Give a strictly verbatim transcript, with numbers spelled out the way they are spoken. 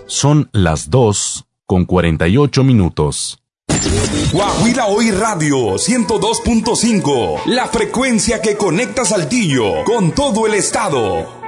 Son las dos con cuarenta y ocho minutos. Guajira Hoy Radio ciento dos punto cinco, la frecuencia que conecta Saltillo con todo el estado.